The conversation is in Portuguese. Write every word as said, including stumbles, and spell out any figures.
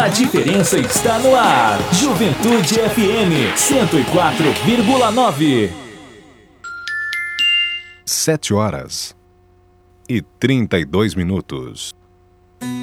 A diferença está no ar. Juventude F M cento e quatro vírgula nove. Sete horas e trinta e dois minutos.